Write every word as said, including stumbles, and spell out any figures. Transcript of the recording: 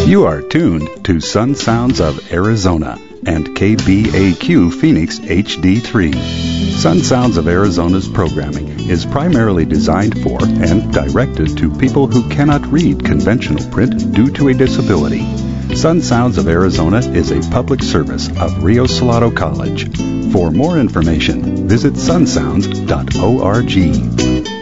You are tuned to Sun Sounds of Arizona and K B A Q Phoenix H D three. Sun Sounds of Arizona's programming is primarily designed for and directed to people who cannot read conventional print due to a disability. Sun Sounds of Arizona is a public service of Rio Salado College. For more information, visit sun sounds dot org.